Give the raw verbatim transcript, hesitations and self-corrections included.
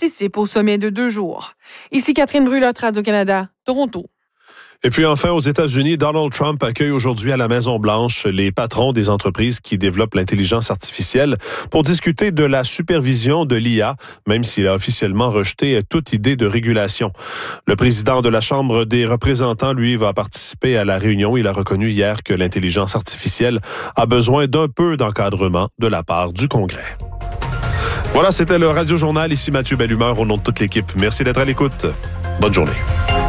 participe au sommet de deux jours. Ici Catherine Brulotte, Radio-Canada, Toronto. Et puis enfin, aux États-Unis, Donald Trump accueille aujourd'hui à la Maison-Blanche les patrons des entreprises qui développent l'intelligence artificielle pour discuter de la supervision de l'I A, même s'il a officiellement rejeté toute idée de régulation. Le président de la Chambre des représentants, lui, va participer à la réunion. Il a reconnu hier que l'intelligence artificielle a besoin d'un peu d'encadrement de la part du Congrès. Voilà, c'était le Radio Journal. Ici Mathieu Bellumeur au nom de toute l'équipe. Merci d'être à l'écoute. Bonne journée.